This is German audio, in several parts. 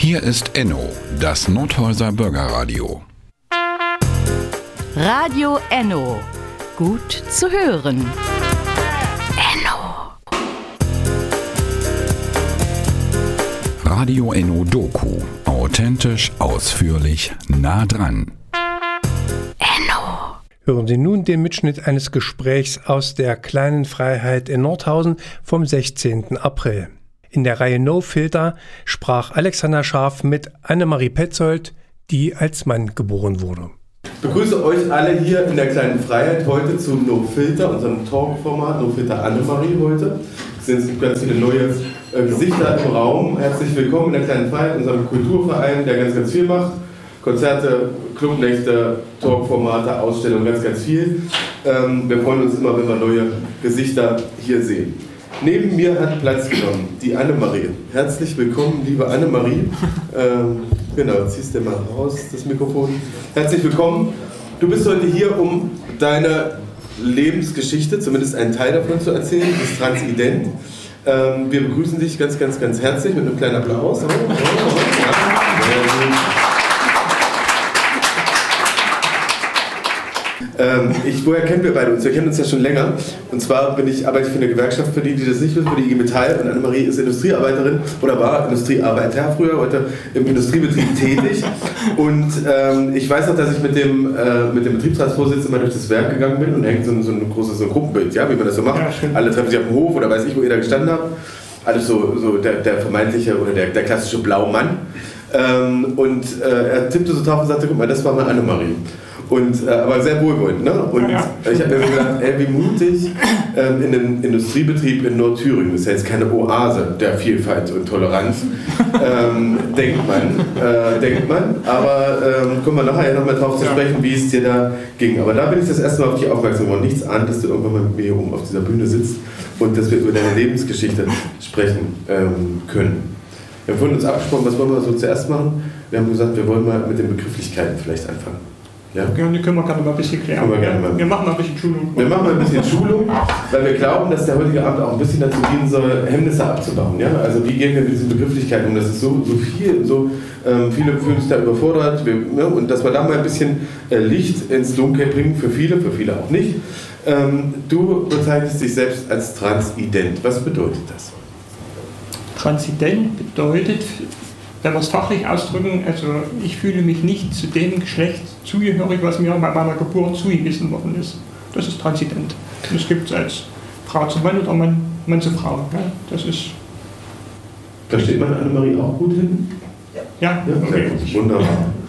Hier ist Enno, das Nordhäuser Bürgerradio. Radio Enno. Gut zu hören. Enno. Radio Enno Doku. Authentisch, ausführlich, nah dran. Enno. Hören Sie nun den Mitschnitt eines Gesprächs aus der Kleinen Freiheit in Nordhausen vom 16. April. In der Reihe No Filter sprach Alexander Scharf mit Annemarie Petzold, die als Mann geboren wurde. Ich begrüße euch alle hier in der Kleinen Freiheit heute zu No Filter, unserem Talkformat. No Filter Annemarie heute. Es sind ganz viele neue Gesichter im Raum. Herzlich willkommen in der Kleinen Freiheit, unserem Kulturverein, der ganz, ganz viel macht. Konzerte, Clubnächte, Talkformate, Ausstellungen, ganz, ganz viel. Wir freuen uns immer, wenn wir neue Gesichter hier sehen. Neben mir hat Platz genommen die Annemarie. Herzlich willkommen, liebe Annemarie. Genau, ziehst du mal raus, das Mikrofon. Herzlich willkommen. Du bist heute hier, um deine Lebensgeschichte, zumindest einen Teil davon zu erzählen. Du bist transident. Wir begrüßen dich ganz, ganz, ganz herzlich mit einem kleinen Applaus. Woher kennen wir beide uns? Wir kennen uns ja schon länger. Und zwar arbeite ich für eine Gewerkschaft, für die das nicht wissen, für die IG Metall. Und Annemarie ist Industriearbeiterin oder war Industriearbeiter früher, heute im Industriebetrieb tätig. Und ich weiß noch, dass ich mit dem Betriebsratsvorsitzenden mal durch das Werk gegangen bin und hängt so ein großes Gruppenbild, ja, wie man das so macht. Ja, alle treffen sich auf dem Hof oder weiß ich, wo ihr da gestanden habt. Alles so der vermeintliche oder der klassische Blaumann. Er tippte so drauf und sagte, guck mal, das war mal Annemarie. Aber sehr wohlwollend, ne? Und ja. Ich habe mir gedacht, wie mutig in einem Industriebetrieb in Nordthüringen, das ist ja jetzt keine Oase der Vielfalt und Toleranz, denkt man. Aber kommen wir nachher nochmal drauf zu sprechen, wie es dir da ging. Aber da bin ich das erste Mal auf dich aufmerksam geworden. Nichts ahnt, dass du irgendwann mal mit mir hier oben auf dieser Bühne sitzt und dass wir über deine Lebensgeschichte sprechen können. Wir haben vorhin uns abgesprochen, was wollen wir so zuerst machen? Wir haben gesagt, wir wollen mal mit den Begrifflichkeiten vielleicht anfangen. Ja? Die können wir gerne mal ein bisschen klären. Wir machen mal ein bisschen Schulung. Wir machen mal ein bisschen Schulung, weil wir glauben, dass der heutige Abend auch ein bisschen dazu dienen soll, Hemmnisse abzubauen. Ja? Also wie gehen wir mit diesen Begrifflichkeiten um? Das ist so viel, viele fühlen sich da überfordert. Und dass wir da mal ein bisschen Licht ins Dunkel bringen, für viele auch nicht. Du bezeichnest dich selbst als transident. Was bedeutet das? Transident bedeutet, wenn wir es fachlich ausdrücken, also ich fühle mich nicht zu dem Geschlecht zugehörig, was mir bei meiner Geburt zugewiesen worden ist. Das ist transident. Das gibt es als Frau zu Mann oder Mann zu Frau. Ja, das ist. Da steht man Annemarie auch gut hin? Ja, okay. Wunderbar.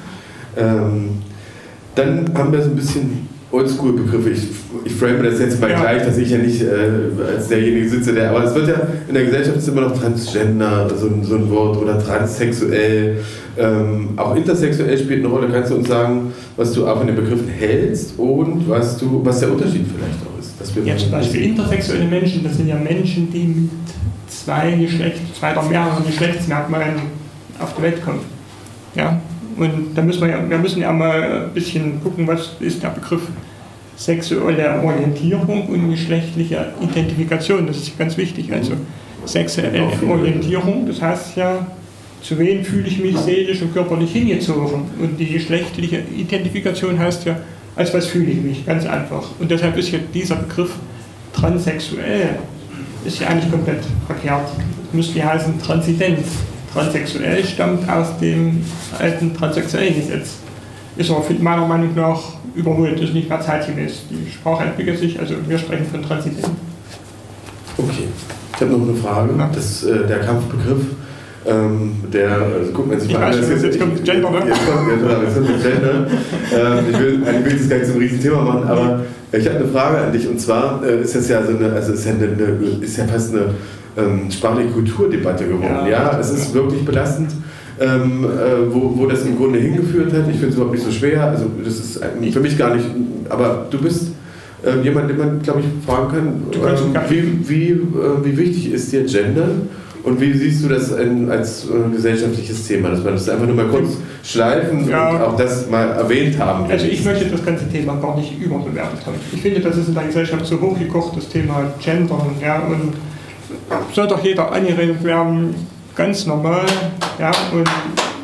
Dann haben wir so ein bisschen Oldschool-Begriffe. Ich frame das jetzt mal gleich, dass ich ja nicht als derjenige sitze, aber es wird ja in der Gesellschaft ist immer noch Transgender, so ein Wort, oder transsexuell. Auch intersexuell spielt eine Rolle. Kannst du uns sagen, was du auch von den Begriffen hältst und was der Unterschied vielleicht auch ist? Dass wir zum Beispiel intersexuelle Menschen, das sind ja Menschen, die mit zwei oder mehreren Geschlechtsmerkmalen auf die Welt kommen. Ja? Und da wir müssen ja mal ein bisschen gucken, was ist der Begriff sexuelle Orientierung und geschlechtliche Identifikation. Das ist ganz wichtig. Also sexuelle Orientierung, das heißt ja, zu wem fühle ich mich seelisch und körperlich hingezogen. Und die geschlechtliche Identifikation heißt ja, als was fühle ich mich, ganz einfach. Und deshalb ist ja dieser Begriff transsexuell, ist ja eigentlich komplett verkehrt. Müsste ja heißen Transident. Transsexuell stammt aus dem alten transsexuellen Gesetz. Ist aber meiner Meinung nach überholt, ist nicht mehr zeitgemäß. Die Sprache entwickelt sich, also wir sprechen von Transident. Okay, ich habe noch eine Frage. Der Kampfbegriff, guck mal, jetzt kommt Gender, ne? Jetzt kommt Gender. Ich will das gar nicht so ein Riesenthema machen, aber ich habe eine Frage an dich, und zwar ist das ja ist ja fast eine sprachliche Kulturdebatte geworden. Ja, es ist wirklich belastend, wo das im Grunde hingeführt hat. Ich finde es überhaupt nicht so schwer. Also das ist für mich gar nicht. Aber du bist jemand, den man, glaube ich, fragen kann, wie wichtig ist dir Gendern und wie siehst du das als gesellschaftliches Thema, dass man das einfach nur mal kurz schleifen und auch das mal erwähnt haben. Also ich möchte das ganze Thema gar nicht überbewertet haben. Ich finde, das ist in der Gesellschaft so hochgekocht, das Thema Gendern, und soll doch jeder angeredet werden, ganz normal, ja, und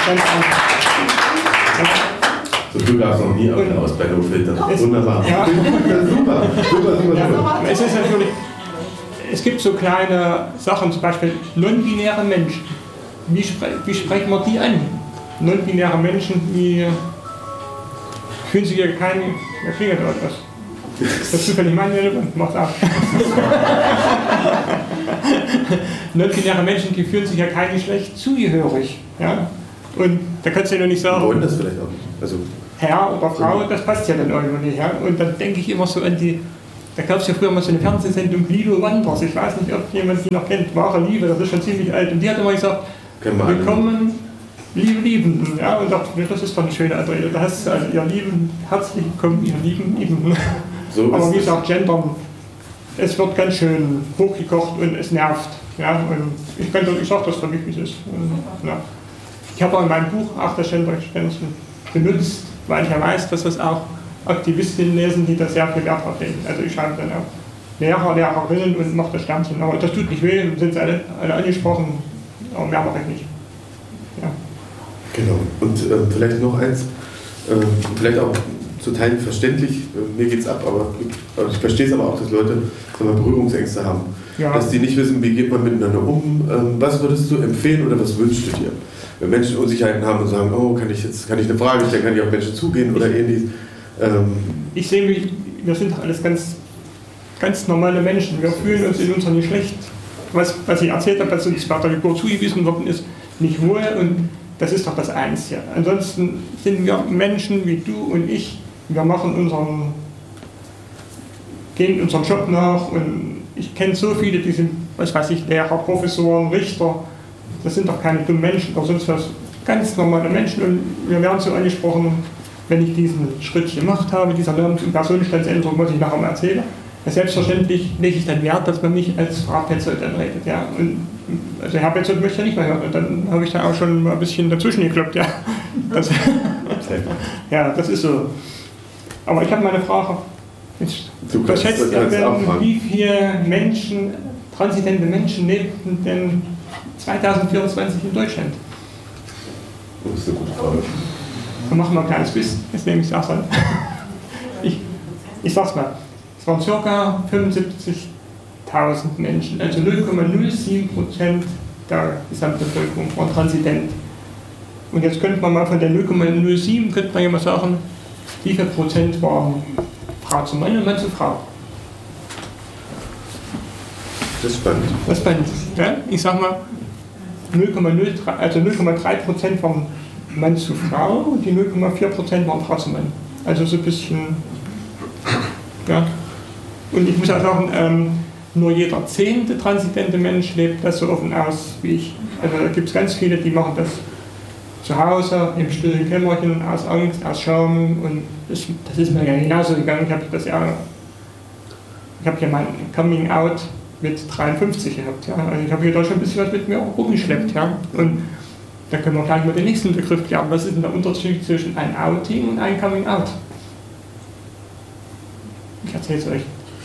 Ganz einfach. So du darfst noch nie aus bei No-Filter. Wunderbar. Ja. Super. Es ist natürlich, es gibt so kleine Sachen, zum Beispiel non-binäre Menschen. Wie sprechen wir die an? Non-binäre Menschen, die fühlen sich ja keine, da klingelt etwas. Das ist zufällig mein Telefon, macht's ab. Non-binäre Menschen, die fühlen sich ja kein Geschlecht zugehörig. Ja? Und da kannst du ja noch nicht sagen, wollen das vielleicht auch nicht. Also, Herr oder Frau, das passt ja dann irgendwie nicht. Ja? Und dann denke ich immer so an die, da gab es ja früher mal so eine Fernsehsendung, Lilo Wanders. Ich weiß nicht, ob jemand die noch kennt, Wahre Liebe, das ist schon ziemlich alt. Und die hat immer gesagt, willkommen, liebe Liebenden. Ja? Und dachte mir, das ist doch eine schöne Adresse. Da hast du also, ihr Lieben, herzlich willkommen, ihr Lieben. So aber wie gesagt, Gendern, es wird ganz schön hochgekocht und es nervt. Ja? Und ich sage das für mich, wie es ist. Und, ja. Ich habe auch in meinem Buch auch das Gender-Sternchen benutzt, weil ich ja weiß, dass das auch Aktivistinnen lesen, die da sehr viel Wert drauf legen. Also ich schreibe dann auch Lehrer, Lehrerinnen und mache das Sternchen. Aber das tut nicht weh, sind sie alle angesprochen, aber mehr mache ich nicht. Ja. Genau. Und vielleicht noch eins, vielleicht auch zu Teilen verständlich, mir geht's ab, aber ich verstehe es aber auch, dass Leute Berührungsängste haben. Ja. Dass die nicht wissen, wie geht man miteinander um. Was würdest du empfehlen oder was wünschst du dir? Wenn Menschen Unsicherheiten haben und sagen, oh, kann ich eine Frage stellen, kann ich auf Menschen zugehen oder ähnliches. Ich sehe mich, wir sind doch alles ganz normale Menschen. Wir fühlen uns in unserem Geschlecht, was ich erzählt habe, was uns bei der Geburt zugewiesen worden ist, nicht wohl und das ist doch das Einzige. Ansonsten sind wir Menschen wie du und ich, wir gehen unserem Job nach und ich kenne so viele, die sind, was weiß ich, Lehrer, Professoren, Richter. Das sind doch keine dummen Menschen, aber sonst was ganz normale Menschen und wir werden so angesprochen, wenn ich diesen Schritt gemacht habe, dieser Namens- und Personenstandsänderung, was ich nachher mal erzähle. Ja, selbstverständlich lege ich dann Wert, dass man mich als Frau Petzold dann redet. Ja. Und, also Herr Petzold möchte ja nicht mehr hören und dann habe ich da auch schon mal ein bisschen dazwischen gekloppt. Ja. Ja, das ist so. Aber ich habe meine Frage. Was schätzt ihr denn, wie viele Menschen, transidente Menschen lebten denn 2024 in Deutschland? Das ist eine gute Frage. Dann machen wir ein kleines Quiz, jetzt nehme ich es auch an. Ich sag's mal, es waren ca. 75.000 Menschen, also 0,07% der Gesamtbevölkerung waren transident. Und jetzt könnte man mal von der 0,07, könnte man ja mal sagen, wie viel Prozent waren Frau zu Mann und Mann zu Frau. Das ist spannend. Das ist spannend. Ja? Ich sag mal, 0,03% waren Mann zu Frau und die 0,4% waren Frau zu Mann. Also so ein bisschen, ja. Und ich muss auch sagen, nur jeder 10. transidente Mensch lebt das so offen aus wie ich. Also da gibt es ganz viele, die machen das zu Hause, im stillen Kämmerchen, aus Angst, aus Scham und das ist mir ja genauso gegangen. Ich habe ja mein Coming Out mit 53 gehabt. Ja. Also ich habe hier da schon ein bisschen was mit mir rumgeschleppt. Ja. Und da können wir gleich mal den nächsten Begriff klären. Was ist denn der Unterschied zwischen ein Outing und ein Coming Out? Ich erzähle es euch.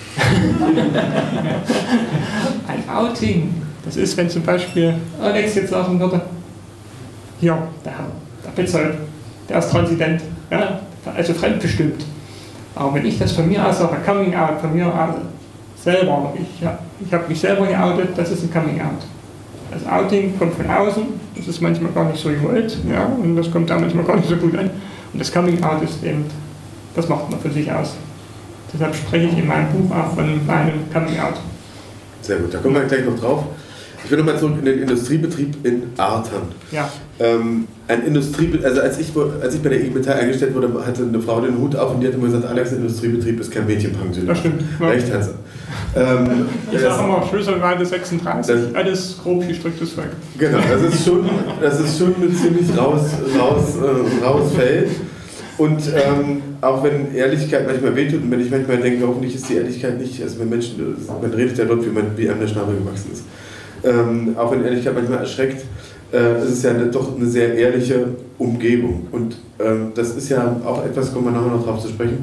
Ein Outing, das ist, wenn zum Beispiel Alex jetzt sagen würde, hier, der Petzold, der ist transident, ja, also fremdbestimmt. Aber wenn ich das von mir aus sage, Coming Out, von mir aus selber, ich habe mich selber geoutet, das ist ein Coming Out. Das Outing kommt von außen, das ist manchmal gar nicht so gewollt, ja, und das kommt da manchmal gar nicht so gut an. Und das Coming Out ist eben, das macht man für sich aus. Deshalb spreche ich in meinem Buch auch von meinem Coming Out. Sehr gut, da kommen wir gleich noch drauf. Ich will nochmal zurück in den Industriebetrieb in Artern. Ja. Ein Industriebetrieb, also als ich bei der IG Metall eingestellt wurde, hatte eine Frau den Hut auf und die hat immer gesagt, Alex, ein Industriebetrieb ist kein Mädchenpension. Das stimmt. Ja. Recht hat sie. Ich sage immer, Schlüsselweite 36, alles grob gestricktes Volk. Genau, das ist schon ein ziemlich raus Feld. Und auch wenn Ehrlichkeit manchmal wehtut und wenn ich manchmal denke, hoffentlich ist die Ehrlichkeit nicht, also wenn Menschen, man redet ja dort, wie einem der Schnabel gewachsen ist. Auch wenn Ehrlichkeit manchmal erschreckt, ist es ja doch eine sehr ehrliche Umgebung. Und das ist ja auch etwas, kommen wir nachher noch drauf zu sprechen,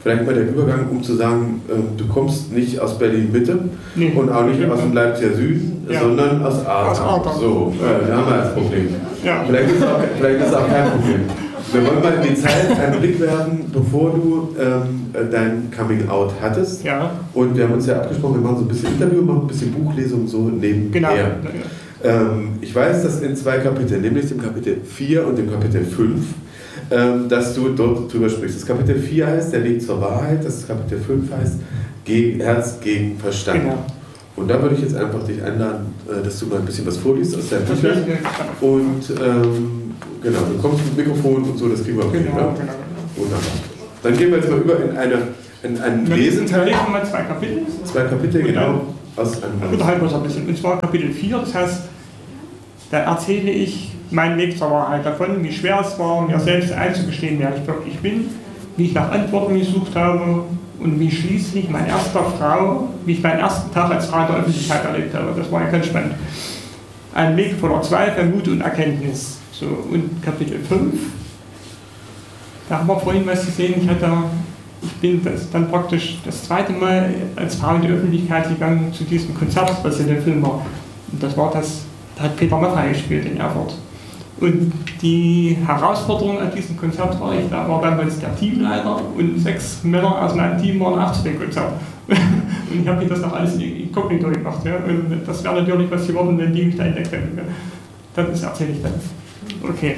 vielleicht mal der Übergang, um zu sagen, du kommst nicht aus Berlin-Mitte und auch nicht aus dem Leipziger Süden, sondern aus Aargau. So, da haben wir das Problem. Ja. Vielleicht ist es auch kein Problem. Wir wollen mal in die Zeit einen Blick werfen, bevor du dein Coming-out hattest. Ja. Und wir haben uns ja abgesprochen, wir machen so ein bisschen Interview, machen ein bisschen Buchlesung so nebenher. Genau. Ich weiß, dass in 2 Kapiteln, nämlich dem Kapitel 4 und dem Kapitel 5, dass du dort drüber sprichst. Das Kapitel 4 heißt Der Weg zur Wahrheit, das Kapitel 5 heißt Herz gegen Verstand. Genau. Und da würde ich jetzt einfach dich einladen, dass du mal ein bisschen was vorliest aus deinem Büchlein. Und genau, du kommst mit dem Mikrofon und so, das kriegen wir auch hin. Genau. Wunderbar. Dann gehen wir jetzt mal über in einen Leseteil. Wir mal 2 Kapitel. 2 Kapitel, genau. Unterhalten wir uns ein bisschen. Und zwar Kapitel 4, das heißt, da erzähle ich meinen Weg zur Wahrheit davon, wie schwer es war, mir selbst einzugestehen, wer ich wirklich bin, wie ich nach Antworten gesucht habe und wie schließlich wie ich meinen ersten Tag als Frau in der Öffentlichkeit erlebt habe. Das war ja ganz spannend. Ein Weg voller Zweifel, Mut und Erkenntnis. So, und Kapitel 5, da haben wir vorhin was gesehen, ich bin dann praktisch das 2. Mal als Frau in die Öffentlichkeit gegangen zu diesem Konzert, was in dem Film war. Und da hat Peter Maffay gespielt in Erfurt. Und die Herausforderung an diesem Konzert war, ich war damals der Teamleiter und 6 Männer aus meinem Team waren auch zu dem Konzert. Und ich habe mir das noch alles inkognito gemacht. Ja? Und das wäre natürlich was geworden, wenn die mich da entdeckt hätten. Ja? Das erzähle ich dann. Okay.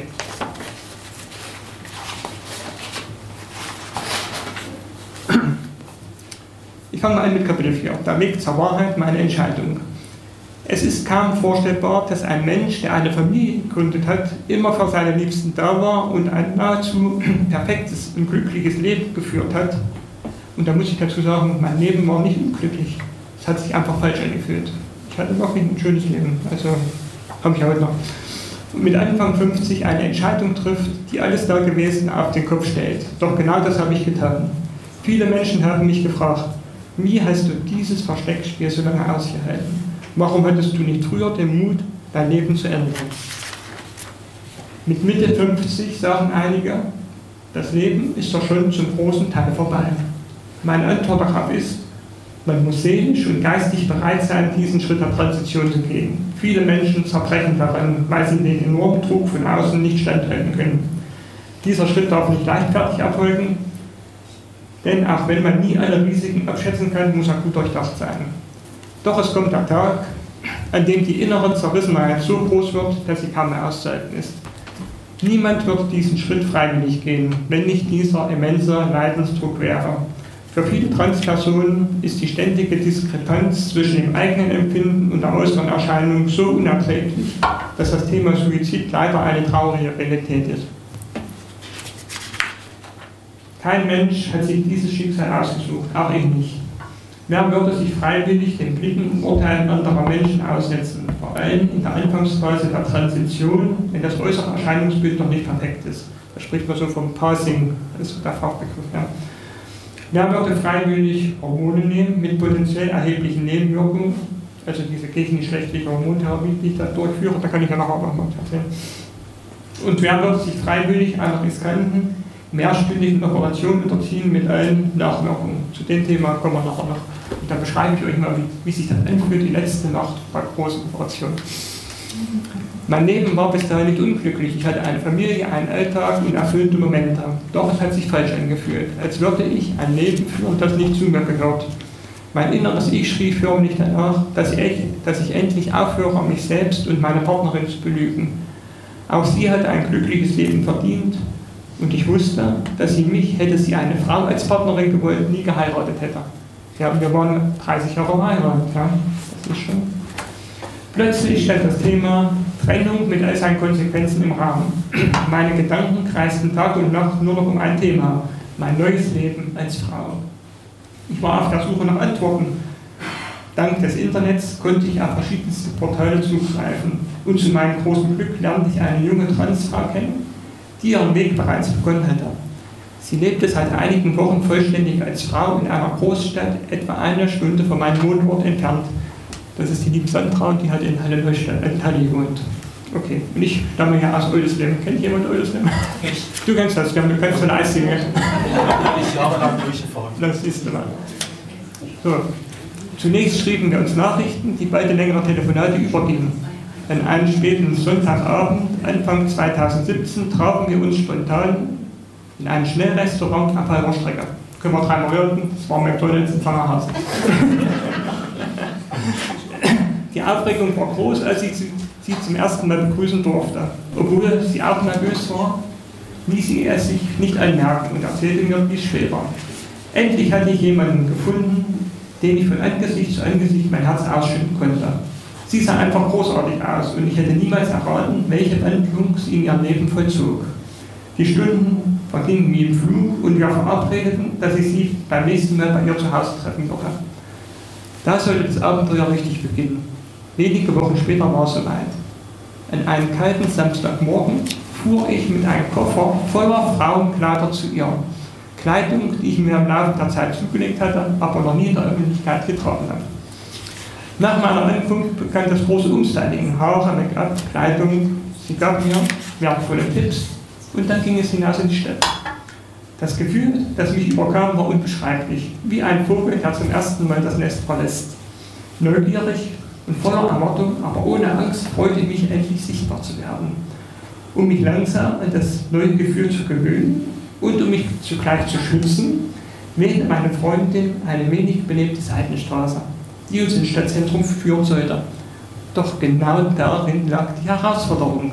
Ich fange mal an mit Kapitel 4. Der Weg zur Wahrheit, meine Entscheidung. Es ist kaum vorstellbar, dass ein Mensch, der eine Familie gegründet hat, immer für seine Liebsten da war und ein nahezu perfektes und glückliches Leben geführt hat. Und da muss ich dazu sagen, mein Leben war nicht unglücklich. Es hat sich einfach falsch angefühlt. Ich hatte wirklich ein schönes Leben, also habe ich heute noch. Und mit Anfang 50 eine Entscheidung trifft, die alles Dagewesene auf den Kopf stellt. Doch genau das habe ich getan. Viele Menschen haben mich gefragt, wie hast du dieses Versteckspiel so lange ausgehalten? Warum hattest du nicht früher den Mut, dein Leben zu ändern? Mit Mitte 50 sagen einige, das Leben ist doch schon zum großen Teil vorbei. Meine Antwort darauf ist, man muss seelisch und geistig bereit sein, diesen Schritt der Transition zu gehen. Viele Menschen zerbrechen daran, weil sie den enormen Druck von außen nicht standhalten können. Dieser Schritt darf nicht leichtfertig erfolgen, denn auch wenn man nie alle Risiken abschätzen kann, muss er gut durchdacht sein. Doch es kommt der Tag, an dem die innere Zerrissenheit so groß wird, dass sie kaum mehr auszuhalten ist. Niemand wird diesen Schritt freiwillig gehen, wenn nicht dieser immense Leidensdruck wäre. Für viele Transpersonen ist die ständige Diskrepanz zwischen dem eigenen Empfinden und der äußeren Erscheinung so unerträglich, dass das Thema Suizid leider eine traurige Realität ist. Kein Mensch hat sich dieses Schicksal ausgesucht, auch ich nicht. Wer würde sich freiwillig den Blicken und Urteilen anderer Menschen aussetzen, vor allem in der Anfangsphase der Transition, wenn das äußere Erscheinungsbild noch nicht perfekt ist. Da spricht man so vom Passing, das ist der Fachbegriff. Ja. Wer würde freiwillig Hormone nehmen mit potenziell erheblichen Nebenwirkungen, also diese gegengeschlechtliche Hormontherapie, die ich da durchführe, da kann ich ja nachher auch noch mal erzählen. Und wer würde sich freiwillig einer riskanten, mehrstündigen Operation unterziehen mit allen Nachwirkungen. Zu dem Thema kommen wir nachher noch. Und da beschreibe ich euch mal, wie sich das anfühlt, die letzte Nacht bei großen Operationen. Mein Leben war bis dahin nicht unglücklich. Ich hatte eine Familie, einen Alltag und erfüllte Momente. Doch es hat sich falsch angefühlt, als würde ich ein Leben führen, das nicht zu mir gehört. Mein inneres Ich schrie förmlich danach, dass ich endlich aufhöre, mich selbst und meine Partnerin zu belügen. Auch sie hatte ein glückliches Leben verdient. Und ich wusste, dass sie mich, hätte sie eine Frau als Partnerin gewollt, nie geheiratet hätte. Ja, wir waren 30 Jahre verheiratet. Ja, das ist schon. Plötzlich stand das Thema Trennung mit all seinen Konsequenzen im Rahmen. Meine Gedanken kreisten Tag und Nacht nur noch um ein Thema: mein neues Leben als Frau. Ich war auf der Suche nach Antworten. Dank des Internets konnte ich auf verschiedenste Portale zugreifen. Und zu meinem großen Glück lernte ich eine junge Transfrau kennen, die ihren Weg bereits begonnen hatte. Sie lebte seit einigen Wochen vollständig als Frau in einer Großstadt, etwa 1 Stunde von meinem Wohnort entfernt. Das ist die liebe Sandra und die hat in Halle gewohnt. Okay, und ich stamme ja aus Oldesloe. Kennt jemand Oldesloe? Du kennst das, du kennst von Eisdinger. Ich jahrelang durchgefahren. Das ist immer. So. Zunächst schrieben wir uns Nachrichten, die beide längere Telefonate übergingen. An einem späten Sonntagabend, Anfang 2017, trafen wir uns spontan in einem Schnellrestaurant auf halber Strecke. Können wir dreimal hören, das war McDonald's in Zangerhausen. Die Aufregung war groß, als ich sie zum ersten Mal begrüßen durfte. Obwohl sie auch nervös war, ließ sie es sich nicht anmerken und erzählte mir, wie es schwer war. Endlich hatte ich jemanden gefunden, dem ich von Angesicht zu Angesicht mein Herz ausschütten konnte. Sie sah einfach großartig aus und ich hätte niemals erraten, welche Wandlung sie in ihrem Leben vollzog. Die Stunden vergingen wie im Flug und wir verabredeten, dass ich sie beim nächsten Mal bei ihr zu Hause treffen würde. Da sollte das Abenteuer richtig beginnen. Wenige Wochen später war es soweit. An einem kalten Samstagmorgen fuhr ich mit einem Koffer voller Frauenkleider zu ihr. Kleidung, die ich mir im Laufe der Zeit zugelegt hatte, aber noch nie in der Öffentlichkeit getragen habe. Nach meiner Ankunft begann das große Umstyling, Haare, Make-up, Kleidung. Sie gab mir wertvolle Tipps und dann ging es hinaus in die Stadt. Das Gefühl, das mich überkam, war unbeschreiblich, wie ein Vogel, der zum ersten Mal das Nest verlässt. Neugierig und voller Erwartung, aber ohne Angst, freute ich mich, endlich sichtbar zu werden. Um mich langsam an das neue Gefühl zu gewöhnen und um mich zugleich zu schützen, wählte meine Freundin eine wenig belebte Seitenstraße, die uns ins Stadtzentrum führen sollte. Doch genau darin lag die Herausforderung.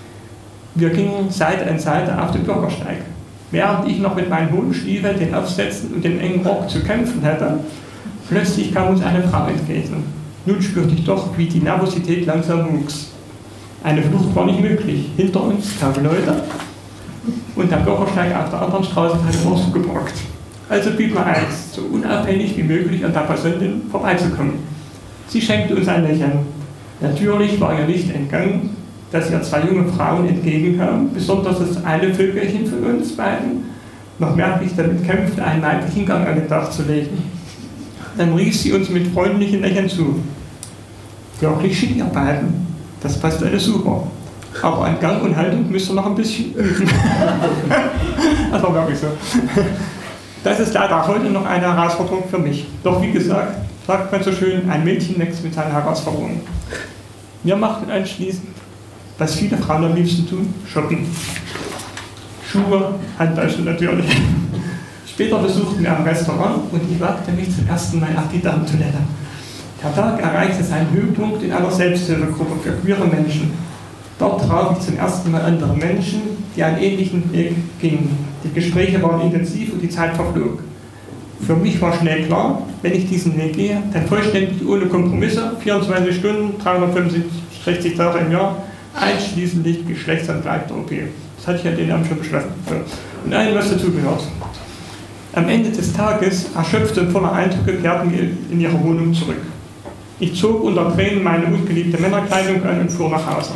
Wir gingen Seite an Seite auf den Bürgersteig. Während ich noch mit meinen hohen Stiefeln, den Aufsätzen und dem engen Rock zu kämpfen hatte, plötzlich kam uns eine Frau entgegen. Nun spürte ich doch, wie die Nervosität langsam wuchs. Eine Flucht war nicht möglich. Hinter uns kamen Leute und der Bürgersteig auf der anderen Straße hatte uns zugeparkt. Also blieb mir eins, so unauffällig wie möglich an der Passantin vorbeizukommen. Sie schenkte uns ein Lächeln. Natürlich war ihr nicht entgangen, dass ihr zwei junge Frauen entgegenkamen, besonders das eine Vögelchen von uns beiden noch merklich damit kämpfte, einen weiblichen Gang an den Tag zu legen. Dann rief sie uns mit freundlichen Lächeln zu. Wirklich schick, ihr beiden. Das passt alles super. Aber an Gang und Haltung müsst ihr noch ein bisschen üben. Das war wirklich so. Das ist leider heute noch eine Herausforderung für mich. Doch wie gesagt, sagt man so schön, ein Mädchen wächst mit seinen Herausforderungen. Wir machten anschließend, was viele Frauen am liebsten tun, shoppen. Schuhe, Handtaschen natürlich. Später besuchten wir ein Restaurant und ich wagte mich zum ersten Mal auf die Damentoilette. Der Tag erreichte seinen Höhepunkt in einer Selbsthilfegruppe für queere Menschen. Dort traf ich zum ersten Mal andere Menschen, die einen ähnlichen Weg gingen. Die Gespräche waren intensiv und die Zeit verflog. Für mich war schnell klar, wenn ich diesen Weg gehe, dann vollständig ohne Kompromisse, 24 Stunden, 365 Tage im Jahr, einschließlich geschlechtsangleichender OP. Das hatte ich ja den Namen schon beschlossen. Und allem, was dazugehört. Am Ende des Tages, erschöpft und voller Eindrücke, kehrten wir in ihre Wohnung zurück. Ich zog unter Tränen meine ungeliebte Männerkleidung an und fuhr nach Hause.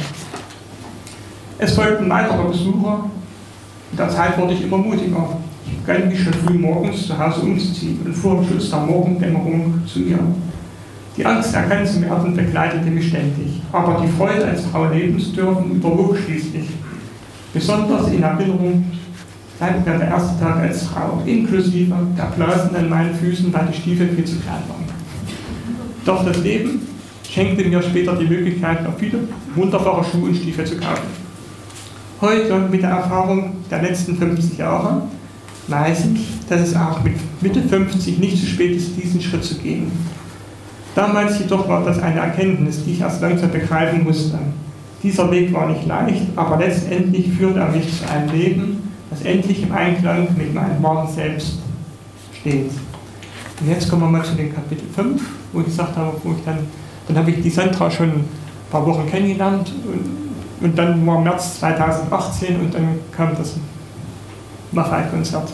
Es folgten weitere Besucher. Mit der Zeit wurde ich immer mutiger. Ich begann mich schon früh morgens zu Hause umzuziehen und fuhr im Schutz der Morgendämmerung zu ihr. Die Angst, erkannt zu werden, begleitete mich ständig. Aber die Freude, als Frau leben zu dürfen, überwog schließlich. Besonders in Erinnerung bleibt mir der erste Tag als Frau, inklusive der Blasen an meinen Füßen, weil die Stiefel viel zu klein waren. Doch das Leben schenkte mir später die Möglichkeit, noch viele wunderbare Schuhe und Stiefel zu kaufen. Heute, mit der Erfahrung der letzten 50 Jahre, weiß ich, dass es auch mit Mitte 50 nicht zu spät ist, diesen Schritt zu gehen. Damals jedoch war das eine Erkenntnis, die ich erst langsam begreifen musste. Dieser Weg war nicht leicht, aber letztendlich führte er mich zu einem Leben, das endlich im Einklang mit meinem wahren Selbst steht. Und jetzt kommen wir mal zu dem Kapitel 5, wo ich gesagt habe, dann habe ich die Sandra schon ein paar Wochen kennengelernt und dann war März 2018 und dann kam das Maffei-Konzert.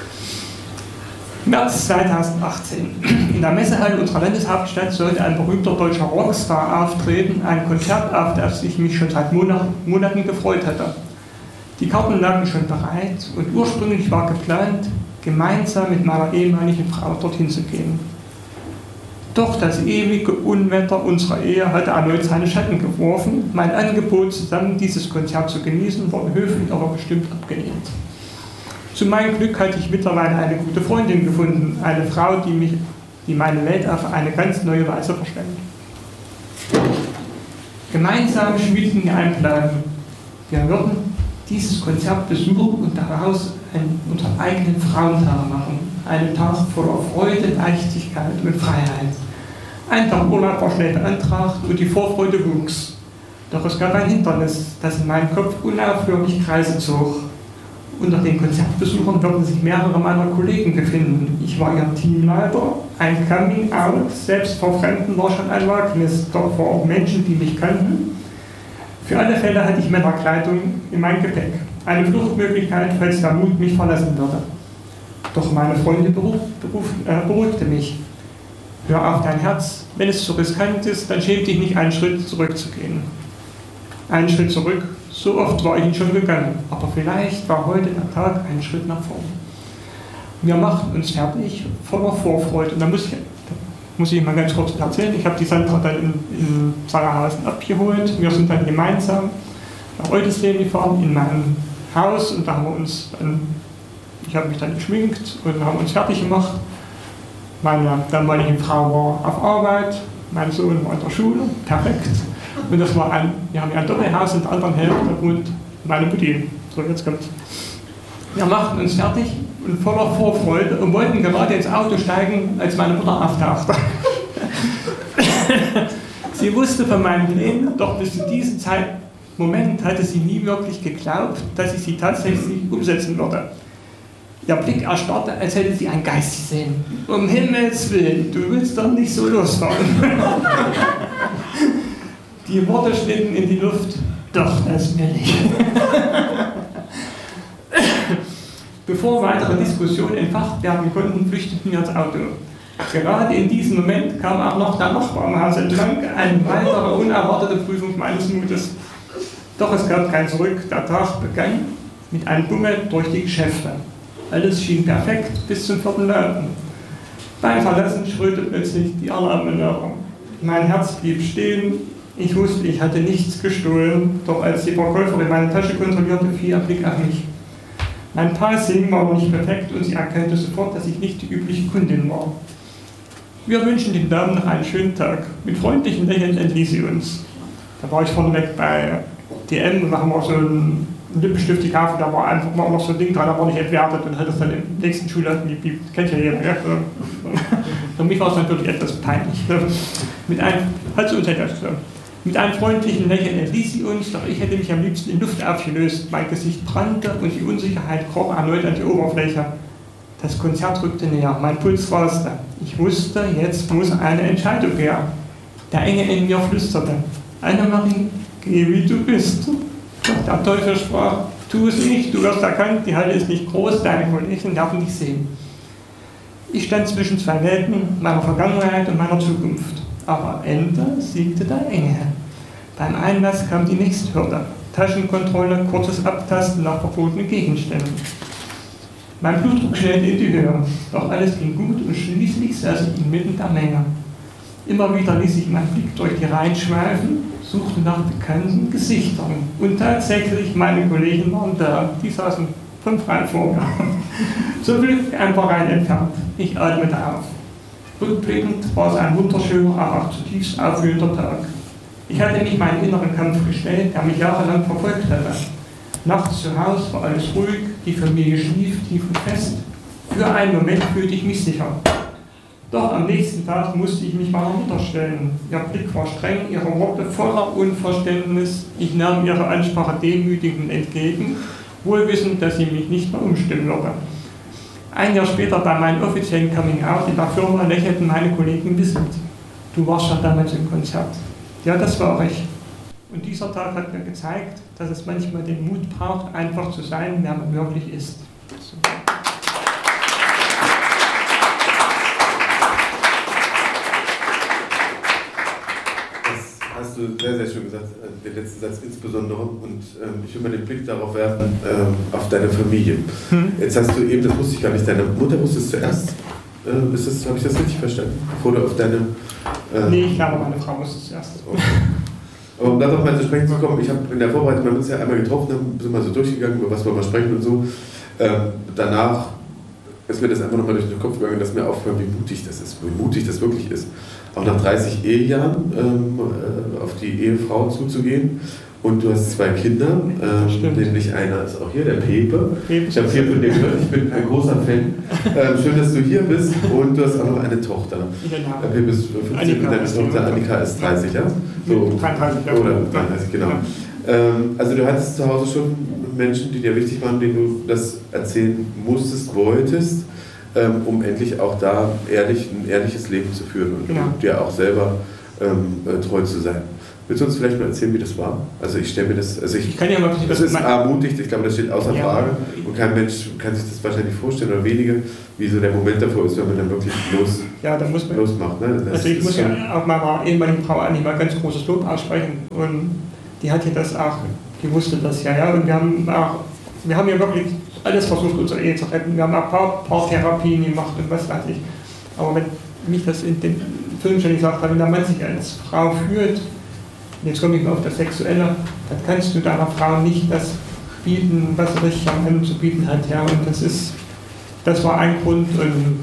März 2018. In der Messehalle unserer Landeshauptstadt sollte ein berühmter deutscher Rockstar auftreten, ein Konzert, auf das ich mich schon seit Monaten gefreut hatte. Die Karten lagen schon bereit und ursprünglich war geplant, gemeinsam mit meiner ehemaligen Frau dorthin zu gehen. Doch das ewige Unwetter unserer Ehe hatte erneut seine Schatten geworfen. Mein Angebot, zusammen dieses Konzert zu genießen, wurde höflich, aber bestimmt abgelehnt. Zu meinem Glück hatte ich mittlerweile eine gute Freundin gefunden, eine Frau, die meine Welt auf eine ganz neue Weise verstand. Gemeinsam schmiedeten wir einen Plan. Wir würden dieses Konzert besuchen und daraus unseren eigenen Frauentag machen. Einen Tag voller Freude, Leichtigkeit und Freiheit. Ein Tag Urlaub war schnell beantragt und die Vorfreude wuchs. Doch es gab ein Hindernis, das in meinem Kopf unaufhörlich Kreise zog. Unter den Konzertbesuchern würden sich mehrere meiner Kollegen befinden. Ich war ihr Teamleiter. Ein Coming-out, selbst vor Fremden, war schon ein Wagnis. Dort waren auch Menschen, die mich kannten. Für alle Fälle hatte ich Männerkleidung in meinem Gepäck. Eine Fluchtmöglichkeit, falls der Mut mich verlassen würde. Doch meine Freundin beruhigte mich. Hör auf dein Herz. Wenn es zu riskant ist, dann schäm dich nicht, einen Schritt zurückzugehen. Einen Schritt zurück. So oft war ich ihn schon gegangen, aber vielleicht war heute der Tag ein Schritt nach vorn. Wir machten uns fertig, voller Vorfreude. Und da muss ich mal ganz kurz erzählen. Ich habe die Sandra dann in Sangerhausen abgeholt. Wir sind dann gemeinsam nach Eudesleben gefahren, in mein Haus. Und da haben wir uns ich habe mich dann geschminkt und haben uns fertig gemacht. Meine damalige Frau war auf Arbeit, mein Sohn war in der Schule, perfekt. Und das war wir haben ein Doppelhaus, in der anderen Hälfte wohnt meine Mutti. So, jetzt kommt's. Wir machten uns fertig und voller Vorfreude und wollten gerade ins Auto steigen, als meine Mutter auftauchte. Sie wusste von meinen Plänen, doch bis zu diesem Moment hatte sie nie wirklich geglaubt, dass ich sie tatsächlich umsetzen würde. Ihr Blick erstarrte, als hätte sie einen Geist gesehen. Um Himmels Willen, du willst doch nicht so losfahren. Die Worte schnitten in die Luft. Doch, das will ich. Bevor weitere Diskussionen entfacht werden konnten, flüchteten wir ins Auto. Gerade in diesem Moment kam auch noch der Nachbar am Haus entlang, eine weitere unerwartete Prüfung meines Mutes. Doch es gab kein Zurück. Der Tag begann mit einem Bummel durch die Geschäfte. Alles schien perfekt bis zum 4. Laufen. Beim Verlassen schröte plötzlich die Alarmmanöver. Mein Herz blieb stehen. Ich wusste, ich hatte nichts gestohlen, doch als die Verkäuferin meine Tasche kontrollierte, fiel ihr Blick auf mich. Mein Passing war noch nicht perfekt und sie erkannte sofort, dass ich nicht die übliche Kundin war. Wir wünschen den Damen noch einen schönen Tag. Mit freundlichen Lächeln entließ sie uns. Da war ich vorneweg bei DM und da haben wir so einen Lippenstift gekauft, da war einfach mal noch so ein Ding dran, da war nicht entwertet und hat das dann im nächsten Schuljahr, kennt ja jeder, ja? Für mich war es natürlich etwas peinlich. Hat sie uns etwas gesagt. Mit einem freundlichen Lächeln entließ sie uns, doch ich hätte mich am liebsten in Luft aufgelöst. Mein Gesicht brannte und die Unsicherheit kroch erneut an die Oberfläche. Das Konzert rückte näher, mein Puls raste. Ich wusste, jetzt muss eine Entscheidung her. Der Engel in mir flüsterte: Annemarie, geh wie du bist. Doch der Teufel sprach: Tu es nicht, du wirst erkannt, die Halle ist nicht groß, deine Kollegen werden dich sehen. Ich stand zwischen zwei Welten, meiner Vergangenheit und meiner Zukunft. Aber am Ende siegte der Engel. Beim Einlass kam die nächste Hürde. Taschenkontrolle, kurzes Abtasten nach verbotenen Gegenständen. Mein Blutdruck schnellte in die Höhe. Doch alles ging gut und schließlich saß ich inmitten der Menge. Immer wieder ließ ich meinen Blick durch die Reihen schweifen, suchte nach bekannten Gesichtern. Und tatsächlich, meine Kollegen waren da. Die saßen 5 Reihen vor mir. Zum Glück ein paar Reihen entfernt. Ich atmete auf. Rückblickend war es ein wunderschöner, aber auch zutiefst aufwühlender Tag. Ich hatte mich meinen inneren Kampf gestellt, der mich jahrelang verfolgt hatte. Nachts zu Hause war alles ruhig, die Familie schlief tief und fest. Für einen Moment fühlte ich mich sicher. Doch am nächsten Tag musste ich mich meiner Mutter stellen. Ihr Blick war streng, ihre Worte voller Unverständnis. Ich nahm ihre Ansprache demütigend entgegen, wohl wissend, dass sie mich nicht mehr umstimmen würde. Ein Jahr später bei meinem offiziellen Coming-out in der Firma lächelten meine Kollegen wissend. Du warst ja damals im Konzert. Ja, das war ich. Und dieser Tag hat mir gezeigt, dass es manchmal den Mut braucht, einfach zu sein, wer man wirklich ist. So. Das hast du sehr, sehr schön gesagt, den letzten Satz insbesondere. Und ich will mal den Blick darauf werfen, auf deine Familie. Jetzt hast du eben, das wusste ich gar nicht, deine Mutter wusste es zuerst, Habe ich das richtig verstanden? Bevor du auf deine... Nee, ich glaube, meine Frau muss es erst. Aber um da noch mal zu sprechen zu kommen, ich habe in der Vorbereitung, wir haben uns ja einmal getroffen, sind mal so durchgegangen, über was wollen wir sprechen und so. Danach ist mir das einfach nochmal durch den Kopf gegangen, dass mir aufgefallen, wie mutig das wirklich ist. Auch nach 30 Ehejahren auf die Ehefrau zuzugehen. Und du hast 2 Kinder, nämlich einer ist auch hier, der Pepe. Ich habe viel von dir gehört, ich bin ein großer Fan. Schön, dass du hier bist und du hast auch noch eine Tochter. Pepe ist 15 und deine Tochter Annika ist 30, ja? So, 33, ja. Oder 33, genau. Also du hattest zu Hause schon Menschen, die dir wichtig waren, denen du das erzählen musstest, wolltest, um endlich auch da ein ehrliches Leben zu führen und dir auch selber treu zu sein. Willst du uns vielleicht mal erzählen, wie das war? Also ich stelle mir das, ich kann ja mal, das ist mutig, ich glaube, das steht außer Frage und kein Mensch kann sich das wahrscheinlich vorstellen oder wenige, wie so der Moment davor ist, wenn man dann wirklich losmacht. Ne? Also ich muss ja auch meiner ehemaligen Frau eigentlich mal ganz großes Lob aussprechen und die hat ja das auch, die wusste das ja, und wir haben ja wirklich alles versucht, unsere Ehe zu retten. Wir haben auch Paartherapien gemacht und was weiß ich. Aber wenn mich das in den Film schon gesagt hat, wenn der Mann sich als Frau fühlt, jetzt komme ich mal auf das Sexuelle, dann kannst du deiner Frau nicht das bieten, was sie richtig am Ende zu bieten hat. Ja? Und das war ein Grund. Und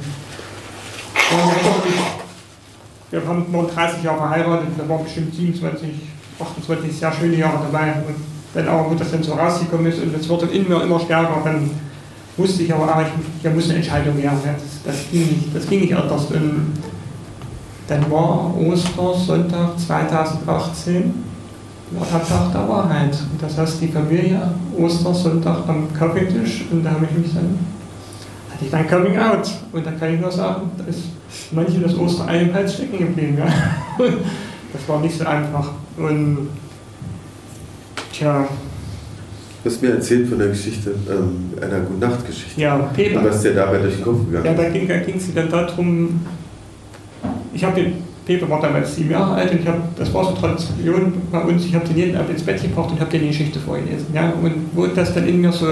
wir haben nur 30 Jahre verheiratet, da waren bestimmt 27, 28 sehr schöne Jahre dabei. Und dann aber, wo das dann so rausgekommen ist und es wurde in mir immer stärker, dann wusste ich aber, ich muss eine Entscheidung her. Das ging nicht anders. Und dann war Ostersonntag 2018, war der Tag der Wahrheit. Und das heißt, die Familie Ostersonntag am Kaffeetisch und da hatte ich dann Coming Out. Und da kann ich nur sagen, da ist manche das Osterei im Hals stecken geblieben. Ja. Das war nicht so einfach. Und tja. Du hast mir erzählt von der Geschichte, einer Gute-Nacht-Geschichte. Ja, Pepe. Und was dir dabei durch den Kopf gegangen ist. Ja, da ging es dann darum, Pepe war damals 7 Jahre alt und das war so Tradition bei uns, ich habe den jeden Abend ins Bett gebracht und habe dir die Geschichte vorgelesen. Ja? Und wo das dann in mir so,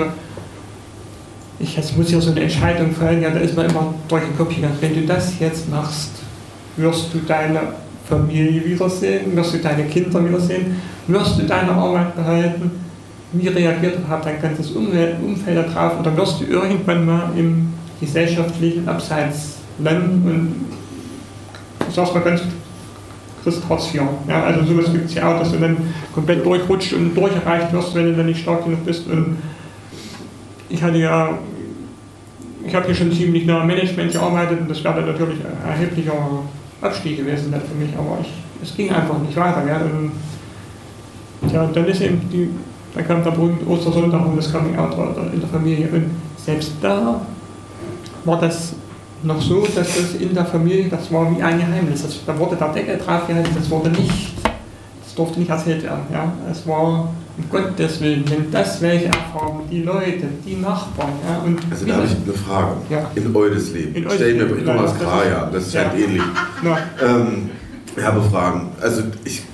jetzt muss ja so eine Entscheidung fallen, ja, da ist mir immer durch den Kopf gegangen, wenn du das jetzt machst, wirst du deine Familie wiedersehen, wirst du deine Kinder wiedersehen, wirst du deine Arbeit behalten, wie reagiert überhaupt dein ganzes Umfeld darauf oder wirst du irgendwann mal im gesellschaftlichen Abseits landen und ich sag's mal ganz Hartz IV. Ja, also sowas gibt es ja auch, dass du dann komplett durchrutscht und durcherreicht wirst, wenn du dann nicht stark genug bist. Und ich habe hier schon ziemlich nah am Management gearbeitet und das wäre dann natürlich ein erheblicher Abstieg gewesen dann für mich, aber es ging einfach nicht weiter. Ja. Und dann ist eben dann kam der berühmte Ostersonntag und das Coming Out in der Familie. Und selbst da war das noch so, dass das in der Familie, das war wie ein Geheimnis. Da wurde der Deckel drauf gehalten, das durfte nicht erzählt werden. Ja. Es war, um Gottes Willen, wenn das welche erfahren, die Leute, die Nachbarn. Ja, und also da habe ich eine Frage. Ja. In Eudesleben. Ich stelle mir, ich komme aus Kraja, das scheint ähnlich. Ja. Ich habe Fragen. Also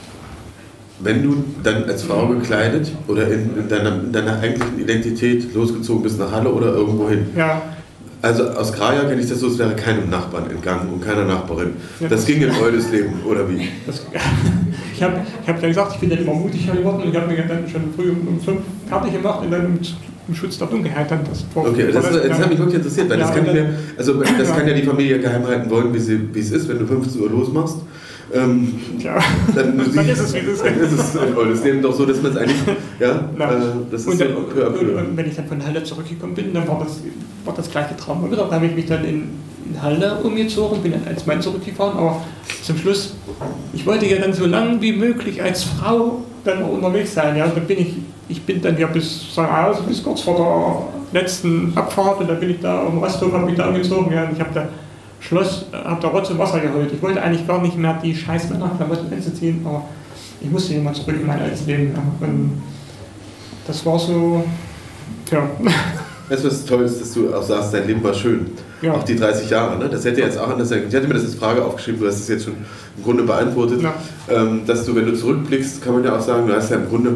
wenn du dann als Frau gekleidet oder in deiner eigentlichen Identität losgezogen bist nach Halle oder irgendwo hin. Ja. Also aus Kraja kenne ich das so, es wäre keinem Nachbarn entgangen und keiner Nachbarin. Ja, das ging in Eudesleben, oder wie? Ich hab dann gesagt, ich bin dann immer mutiger geworden und ich habe mir dann schon früh um 5 fertig gemacht und dann im Schutz der Dunkelheit dann das. Okay, das hat mich wirklich interessiert, weil das kann ja die Familie geheim halten wollen, wie es ist, wenn du 15 Uhr losmachst. Dann ist es, wie es ist. Dann ist es in Eudesleben doch so, dass man es eigentlich, das ist und wenn ich dann von Halle zurückgekommen bin, dann war das gleiche Trauma wieder. Da habe ich mich dann in Halle umgezogen, bin dann als Mann zurückgefahren, aber zum Schluss, ich wollte ja dann so lange wie möglich als Frau dann unterwegs sein. Ja. Dann ich bin dann ja bis kurz vor der letzten Abfahrt und dann bin ich da am Rasthof, habe mich da umgezogen, ja, und ich habe da Rotz und Wasser geholt. Ich wollte eigentlich gar nicht mehr die scheiß Männerklamotten anzuziehen, aber ich musste immer zurück in mein altes Leben. Ja. Und das war so, ja. Weißt du, was toll ist, dass du auch sagst, dein Leben war schön. Ja. Auch die 30 Jahre. Ne? Das hätte jetzt auch anders sein können. Ich hatte mir das als Frage aufgeschrieben, du hast es jetzt schon im Grunde beantwortet. Ja. Dass du, wenn du zurückblickst, kann man ja auch sagen, du hast ja im Grunde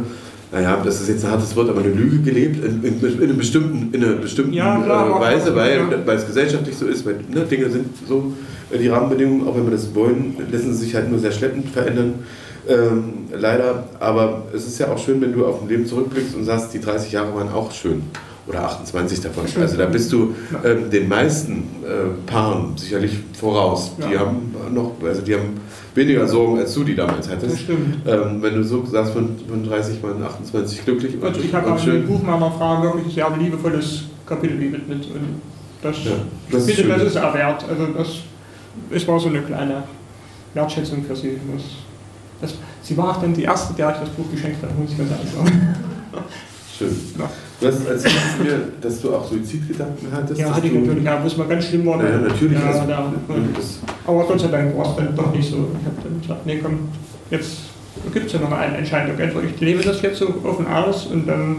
naja, das ist jetzt ein hartes Wort, aber eine Lüge gelebt, in einer bestimmten Weise, weil es gesellschaftlich so ist, weil Dinge sind so, die Rahmenbedingungen, auch wenn wir das wollen, lassen sie sich halt nur sehr schleppend verändern, leider. Aber es ist ja auch schön, wenn du auf ein Leben zurückblickst und sagst, die 30 Jahre waren auch schön. Oder 28 davon. Also da bist du den meisten Paaren sicherlich voraus. Ja. Die haben weniger Sorgen, als du die damals hattest. Das stimmt. Wenn du so sagst, von 30 waren 28 glücklich und ich habe auch im Buch meiner Frau wirklich ein sehr liebevolles Kapitel gewidmet. Und das ist er wert. Also war so eine kleine Wertschätzung für sie. Sie war auch dann die erste, der ich das Buch geschenkt habe, muss ich ganz ehrlich sagen. Schön. Ja. Du hast erzählt mir, dass du auch Suizidgedanken hattest. Ja, hatte ich natürlich, ja, muss man ganz schlimm war. Ja, natürlich. Ja, aber Gott sei Dank war es dann doch nicht so. Ich habe dann gesagt, nee komm, jetzt gibt es ja noch eine Entscheidung. Entweder ich lebe das jetzt so offen aus und dann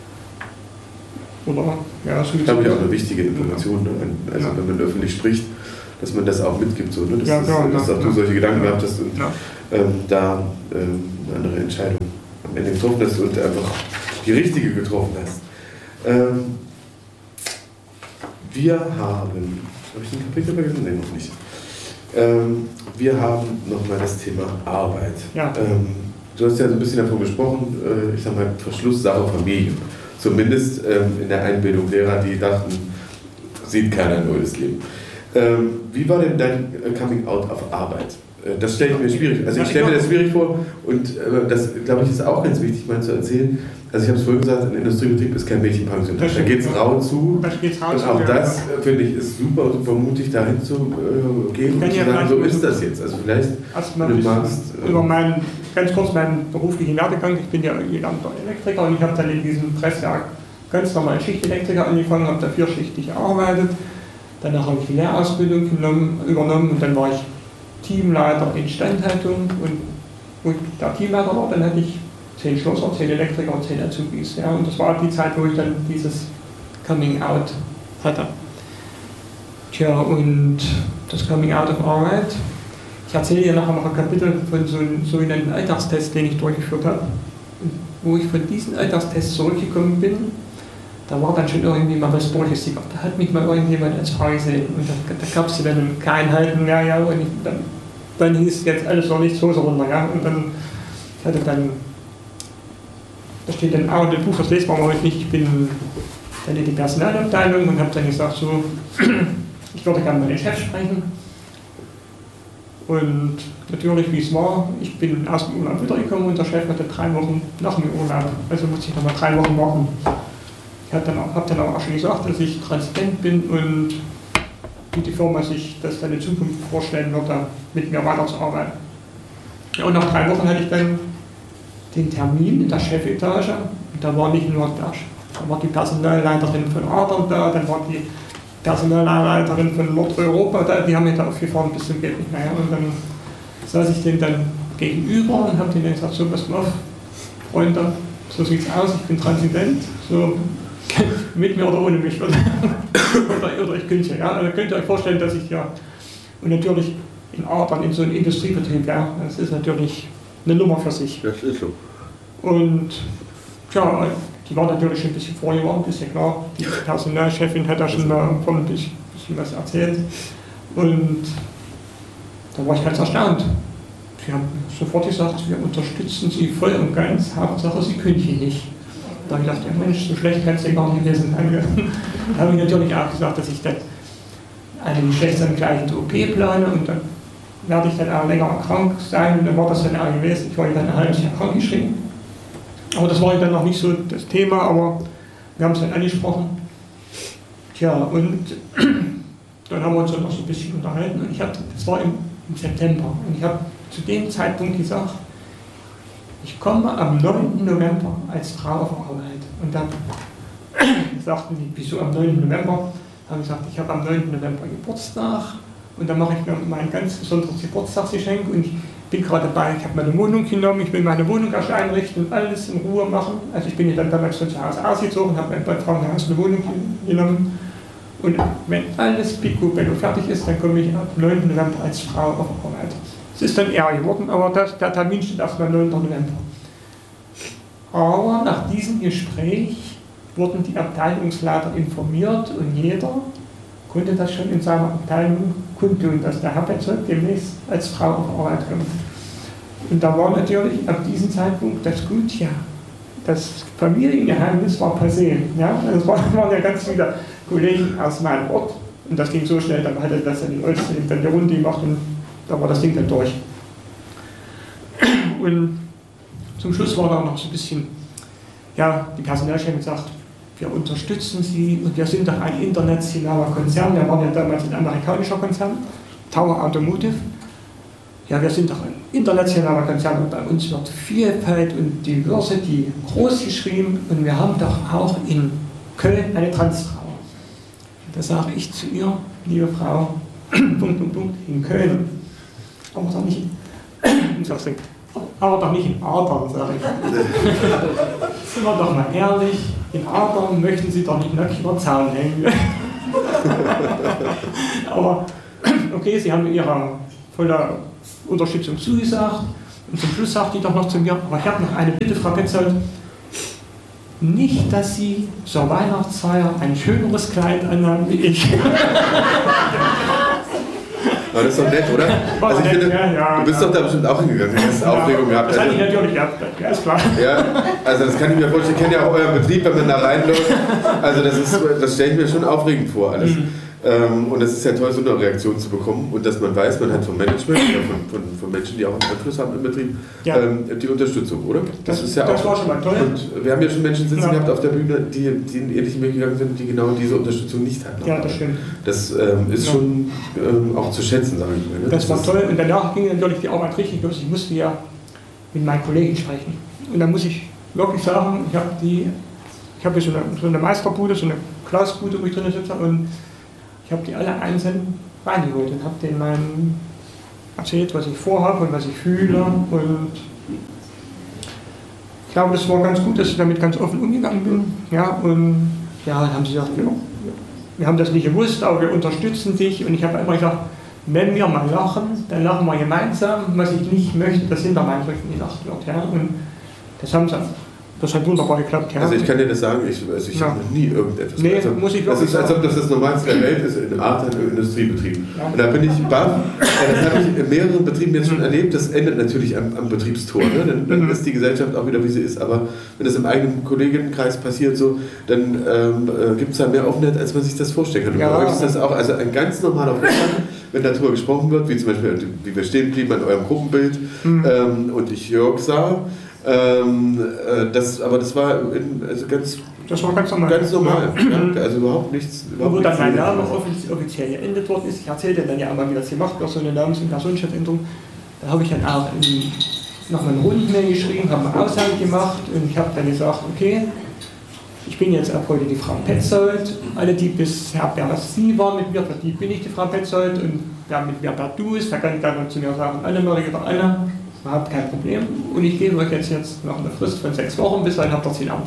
oder ja, Suizid. Das ist ja auch eine wichtige Information, also wenn man öffentlich spricht, dass man das auch mitgibt, so, ne? Dass auch du solche Gedanken gehabt hast und da eine andere Entscheidung am Ende getroffen hast und einfach die richtige getroffen hast. Wir haben, habe ich ein Kapitel vergessen? Nein, noch nicht. Wir haben nochmal das Thema Arbeit. Ja. Du hast ja so ein bisschen davon gesprochen, ich sag mal, Verschlusssache Familie. Zumindest in der Einbildung derer, die dachten, sieht keiner ein neues Leben. Wie war denn dein Coming Out auf Arbeit? Das stelle ich mir schwierig. Also ich stelle mir das schwierig vor und das, glaube ich, ist auch ganz wichtig, mal zu erzählen. Also ich habe es vorhin gesagt, ein Industriebetrieb ist kein Mädchenpension. Da geht es rau zu. Und auch das, finde ich, ist super mutig, dahin zu gehen und zu sagen, so ist das jetzt. Also vielleicht, wenn du magst... Über ganz kurz meinen beruflichen Werdegang. Ich bin ja gelernter Elektriker und ich habe dann in diesem Presswerk ganz normal Schichtelektriker angefangen, habe da 4-schichtig gearbeitet. Danach habe ich die Lehrausbildung übernommen und dann war ich Teamleiter Instandhaltung und wo ich der Teamleiter war, dann hatte ich 10 Schlosser, 10 Elektriker und 10 Azubis. Ja, und das war die Zeit, wo ich dann dieses Coming Out hatte. Tja, und das Coming Out auf Arbeit. Ich erzähle dir nachher noch ein Kapitel von so einem sogenannten Alltagstest, den ich durchgeführt habe. Und wo ich von diesem Alltagstest zurückgekommen bin, da war dann schon irgendwie mal was durchgesickert. Da hat mich mal irgendjemand als Frau gesehen. Und da gab es dann kein Halten mehr. Ja, und dann hieß jetzt alles noch nichts Hose runter. Ja, und dann hatte dann, da steht dann auch in dem Buch, das lesen wir heute nicht, ich bin dann in die Personalabteilung und habe dann gesagt, so, ich würde gerne mit dem Chef sprechen. Und natürlich, wie es war, ich bin aus dem Urlaub wiedergekommen und der Chef hatte 3 Wochen nach dem Urlaub. Also musste ich nochmal 3 Wochen warten. Ich habe dann auch schon gesagt, dass ich transparent bin und wie die Firma sich das dann in Zukunft vorstellen würde, mit mir weiterzuarbeiten. Ja, und nach 3 Wochen hatte ich dann den Termin in der Chefetage. Und da war nicht nur da war die Personalleiterin von Adern da, dann war die Personalleiterin von Nordeuropa da, die haben mich da aufgefahren bis zum geht nicht mehr. Und dann saß ich denen dann gegenüber und habe denen dann gesagt, so pass mal auf, Freunde, so sieht's aus, ich bin transident, so mit mir oder ohne mich oder ich könnte, ja, also könnt ihr euch vorstellen, dass ich ja, und natürlich in Adern, in so einem Industriebetrieb, ja, das ist natürlich eine Nummer für sich. Das ist so. Und tja, die war natürlich schon ein bisschen vorgewarnt, ist ja klar. Die Personalchefin hat da schon mal ein bisschen was erzählt. Und da war ich ganz erstaunt. Sie haben sofort gesagt, wir unterstützen Sie voll und ganz, Hauptsache Sie kündigen nicht. Da habe ich gedacht, ja Mensch, so schlecht kann es ja gar nicht gewesen sein. Da habe ich natürlich auch gesagt, dass ich dann eine geschlechtsangleichende OP plane und dann werde ich dann auch länger krank sein und dann war das dann auch gewesen. Ich war dann ein halbes Jahr krank geschrieben. Aber das war dann noch nicht so das Thema, aber wir haben es dann angesprochen. Tja, und dann haben wir uns dann noch so ein bisschen unterhalten. Und das war im September. Und ich habe zu dem Zeitpunkt gesagt, ich komme am 9. November als Frau auf Arbeit. Und dann sagten die, wieso am 9. November? Dann habe ich gesagt, ich habe am 9. November Geburtstag. Und dann mache ich mir mein ganz besonderes Geburtstagsgeschenk. Und ich bin gerade dabei, ich habe meine Wohnung genommen, ich will meine Wohnung erst einrichten und alles in Ruhe machen. Also ich bin ja dann damals von zu Hause ausgezogen, habe mein Frauenhaus eine Wohnung genommen. Und wenn alles picobello fertig ist, dann komme ich ab 9. November als Frau auf Arbeit. Es ist dann eher geworden, aber der Termin steht erst am 9. November. Aber nach diesem Gespräch wurden die Abteilungsleiter informiert und jeder konnte das schon in seiner Abteilung kundtun, dass der Herr Petzold demnächst als Frau auf Arbeit kommt. Und da war natürlich ab diesem Zeitpunkt das Gut, ja, das Familiengeheimnis war passé. Ja? Das waren ja ganz viele Kollegen aus meinem Ort und das ging so schnell, dann hatte das in dann die Runde gemacht und da war das Ding dann durch. Und zum Schluss war da noch so ein bisschen, ja, die Personalchefin gesagt, wir unterstützen Sie und wir sind doch ein internationaler Konzern, wir waren ja damals ein amerikanischer Konzern, Tower Automotive. Ja, wir sind doch ein internationaler Konzern und bei uns wird Vielfalt und Diversity groß geschrieben und wir haben doch auch in Köln eine Transtrauer. Da sage ich zu ihr, liebe Frau, in Köln, aber doch nicht in Adern, sage ich. Sind wir doch mal ehrlich, in Adern möchten Sie doch nicht nackig über den Zaun hängen. Aber okay, Sie haben Ihrer voller Unterstützung zugesagt und zum Schluss sagt die doch noch zu mir, aber ich habe noch eine Bitte, Frau Petzold, nicht, dass Sie zur Weihnachtsfeier ein schöneres Kleid anhaben wie ich. Aber das ist doch nett, oder? Also ich finde, du bist doch da bestimmt auch hingegangen, du hast Aufregung gehabt. Das hatte ich natürlich gehabt, ja, ist klar. Ja, also das kann ich mir vorstellen, ich kenne ja auch euren Betrieb, wenn man da reinläuft. Also das stelle ich mir schon aufregend vor, alles. Und es ist ja toll, so eine Reaktion zu bekommen und dass man weiß, man hat vom Management oder von Menschen, die auch einen Einfluss haben im Betrieb, die Unterstützung, oder? Das ist ja das auch, war schon mal toll. Und wir haben ja schon Menschen sitzen gehabt auf der Bühne, die in ähnlichen Weg gegangen sind, die genau diese Unterstützung nicht hatten. Ja, das stimmt. Das ist schon auch zu schätzen, sage ich mal. Ne? Das war toll und danach ging natürlich die Arbeit richtig los. Ich musste ja mit meinen Kollegen sprechen. Und dann muss ich wirklich sagen, ich habe hier so eine Meisterbude, so eine Glasbude, wo ich drin sitze und ich habe die alle einzeln reingeholt und habe denen meinen erzählt, was ich vorhabe und was ich fühle. Und ich glaube, das war ganz gut, dass ich damit ganz offen umgegangen bin. Ja, und ja, dann haben sie gesagt, wir haben das nicht gewusst, aber wir unterstützen dich. Und ich habe immer gesagt, wenn wir mal lachen, dann lachen wir gemeinsam. Was ich nicht möchte, dass hinter meinem Rücken gelacht wird. Ja. Und das haben sie. Das hat wunderbar geklappt, ja. Also ich kann dir das sagen, ich habe noch nie irgendetwas. Nee, also, muss ich das ist, als ob das Normalste der Welt ist in Art und Industriebetrieb. Ja. Und da bin ich baff. Das habe ich in mehreren Betrieben jetzt schon erlebt. Das endet natürlich am Betriebstor. Ne? Dann ist die Gesellschaft auch wieder, wie sie ist. Aber wenn das im eigenen Kolleginnenkreis passiert, so, dann gibt es da mehr Offenheit, als man sich das vorstellen kann. Und bei euch ist das auch also ein ganz normaler Vorstand, wenn darüber gesprochen wird, wie zum Beispiel, wie wir stehen blieben an eurem Gruppenbild und ich Jörg sah. Das war ganz normal. Ganz normal. Ja, also überhaupt nichts. Wo dann mein Name offiziell geendet worden ist, ich erzählte dann ja einmal, wie das gemacht wird, so eine Namens- und Personenschaftsänderung. Da habe ich dann auch nochmal eine Rundmail geschrieben, habe eine Aussage gemacht und ich habe dann gesagt, okay, ich bin jetzt ab heute die Frau Petzold. Alle, die bisher per Sie waren mit mir, für die bin ich die Frau Petzold und wer mit mir per Du ist, der kann dann zu mir sagen, Annemarie oder Anna. Überhaupt kein Problem. Und ich gebe euch jetzt noch eine Frist von 6 Wochen, bis dahin habt ihr 10 Amt.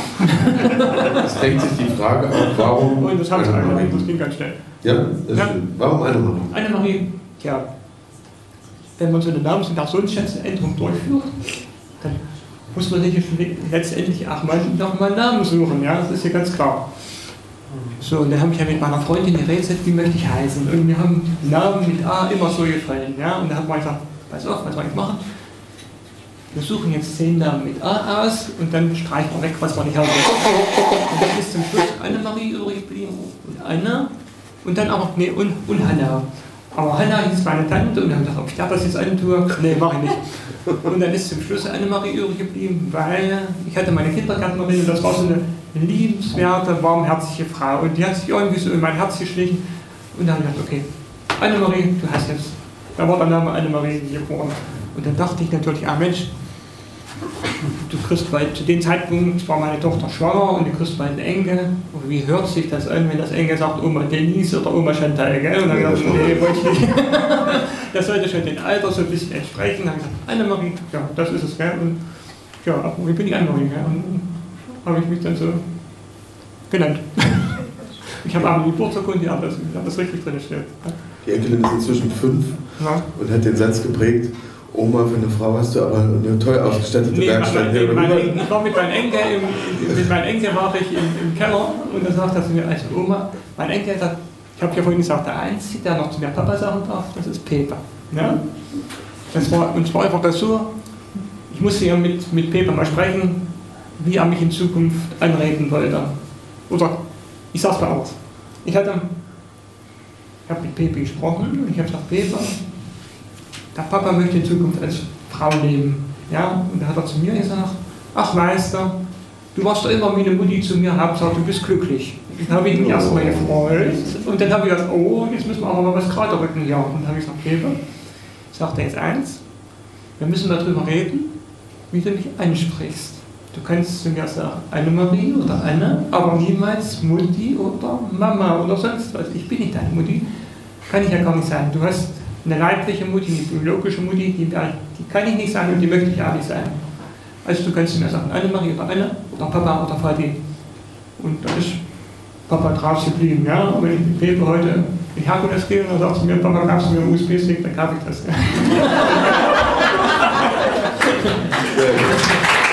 Es drängt sich die Frage auf, warum. Und das habe ich angenommen, das ging ganz schnell. Ja, warum Annemarie? Annemarie, ja, wenn man so eine Namens- und Personenschätzungsänderung durchführt, dann muss man sich letztendlich auch noch mal einen Namen suchen, ja, das ist ja ganz klar. So, und dann habe ich ja mit meiner Freundin geredet, wie möchte ich heißen. Und wir haben die Namen mit A immer so gefallen, ja, und dann hat man gesagt, pass auf, was wir jetzt machen? Wir suchen jetzt 10 Namen mit A aus und dann streichen wir weg, was wir nicht haben. Und dann ist zum Schluss Annemarie übrig geblieben und Anna und dann auch, und Hanna. Aber Hanna hieß meine Tante und dann haben wir gesagt, ob ich das jetzt antue? Nee, mache ich nicht. Und dann ist zum Schluss Annemarie übrig geblieben, weil ich hatte meine Kindergärtnerin und das war so eine liebenswerte, warmherzige Frau und die hat sich irgendwie so in mein Herz geschlichen und dann habe ich gedacht, okay, Annemarie, du hast jetzt. Da war der Name Annemarie geboren. Und dann dachte ich natürlich, Mensch, du kriegst bald, zu dem Zeitpunkt war meine Tochter schwanger und du kriegst bald einen Enkel. Und wie hört sich das an, wenn das Enkel sagt, Oma Denise oder Oma Chantal, gell? Und dann habe ich gesagt, nee, wollte ich nicht. Das sollte schon dem Alter so ein bisschen entsprechen. Dann habe ich gesagt, Annemarie, ja, das ist es, gell? Und ja, wie bin ich Annemarie, gell? Und habe ich mich dann so genannt. Ich habe auch die Geburtsurkunde, die hat das richtig drin steht. Die Enkelin ist inzwischen 5 und hat den Satz geprägt, Oma, für eine Frau hast du aber eine toll ausgestattete Werkstatt. Ich war mit meinem Enkel war ich im Keller und dann sagt er zu mir, also Oma, mein Enkel hat, ich habe ja vorhin gesagt, der Einzige, der noch zu mir Papa sagen darf, das ist Peter. Ja? Und zwar einfach das so, ich musste ja mit Peter mal sprechen, wie er mich in Zukunft anreden wollte. Oder, ich sag's mal aus. Ich habe mit Pepe gesprochen und ich habe gesagt, Peter, der Papa möchte in Zukunft als Frau leben. Ja? Und da hat er zu mir gesagt, ach weißt du warst doch immer wie eine Mutti zu mir, Hauptsache du bist glücklich. Dann habe ich mich erstmal gefreut und dann habe ich gesagt, oh, jetzt müssen wir aber mal was gerade rücken. Ja, und dann habe ich gesagt, Pepe, ich sage dir jetzt eins, wir müssen darüber reden, wie du mich ansprichst. Du kannst zu mir sagen, Annemarie oder Anne, aber niemals Mutti oder Mama oder sonst was. Ich bin nicht deine Mutti, kann ich ja gar nicht sein. Du hast eine leibliche Mutti, eine biologische Mutti, die kann ich nicht sein und die möchte ich auch nicht sein. Also du kannst zu mir sagen, Annemarie oder Anne oder Papa oder Vati. Und da ist Papa drauf geblieben. Ja? Und wenn ich mit Pepe heute in Herkules gehe und dann sagt zu mir, Papa, gabst du mir einen USB-Stick, dann kaufe ich das.